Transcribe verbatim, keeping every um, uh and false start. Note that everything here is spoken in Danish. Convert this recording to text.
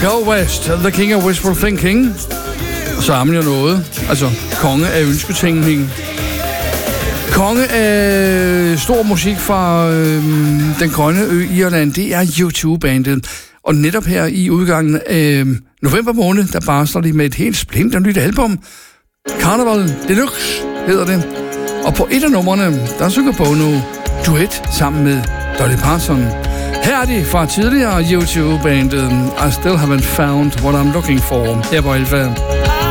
Go West, The King of Wishful Thinking. Så har man jo noget. Altså, konge af ønsketænkning. Konge af stor musik fra øh, den grønne ø Irland, det er U to bandet. Og netop her i udgangen af november måned, der barsler de med et helt splinter nyt album. Carnival Deluxe hedder det. Og på et af numrene, der synger Bono duet sammen med Dolly Parton. Her er de fra tidligere U to bandet I Still Haven't Found What I'm Looking For. Her på Alfa.